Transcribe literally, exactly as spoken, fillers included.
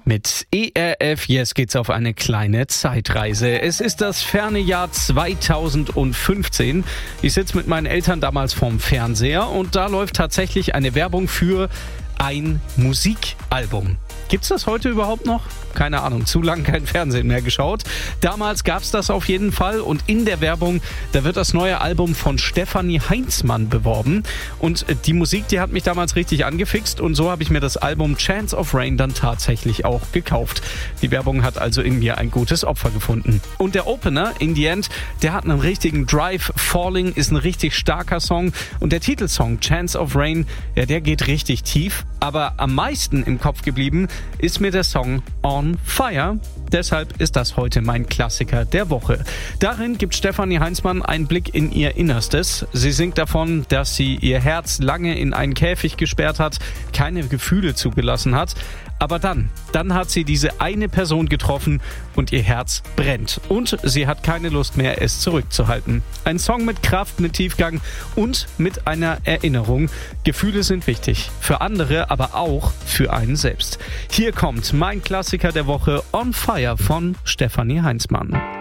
Mit E R F Yes geht's auf eine kleine Zeitreise. Es ist das ferne Jahr zweitausendfünfzehn. Ich sitze mit meinen Eltern damals vorm Fernseher und da läuft tatsächlich eine Werbung für ein Musikalbum. Gibt's das heute überhaupt noch? Keine Ahnung, zu lang kein Fernsehen mehr geschaut. Damals gab's das auf jeden Fall und in der Werbung, da wird das neue Album von Stefanie Heinzmann beworben. Und die Musik, die hat mich damals richtig angefixt und so habe ich mir das Album Chance of Rain dann tatsächlich auch gekauft. Die Werbung hat also in mir ein gutes Opfer gefunden. Und der Opener, In the End, der hat einen richtigen Drive. Falling ist ein richtig starker Song und der Titelsong Chance of Rain, ja, der geht richtig tief. Aber am meisten im Kopf geblieben ist mir der Song On Fire. Deshalb ist das heute mein Klassiker der Woche. Darin gibt Stefanie Heinzmann einen Blick in ihr Innerstes. Sie singt davon, dass sie ihr Herz lange in einen Käfig gesperrt hat, keine Gefühle zugelassen hat. Aber dann, dann hat sie diese eine Person getroffen und ihr Herz brennt. Und sie hat keine Lust mehr, es zurückzuhalten. Ein Song mit Kraft, mit Tiefgang und mit einer Erinnerung. Gefühle sind wichtig. Für andere, aber auch für einen selbst. Hier kommt mein Klassiker der Woche On Fire von Stefanie Heinzmann.